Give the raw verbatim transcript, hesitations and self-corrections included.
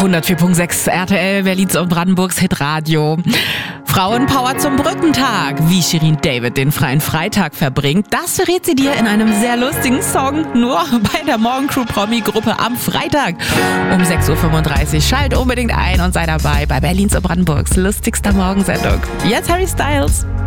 hundertvier Komma sechs R T L, Berlins und Brandenburgs Hitradio. Frauenpower zum Brückentag. Wie Shirin David den freien Freitag verbringt, das verrät sie dir in einem sehr lustigen Song. Nur bei der Morgencrew-Promi-Gruppe am Freitag um sechs Uhr fünfunddreißig. Schalt unbedingt ein und sei dabei bei Berlins und Brandenburgs lustigster Morgensendung. Jetzt Harry Styles.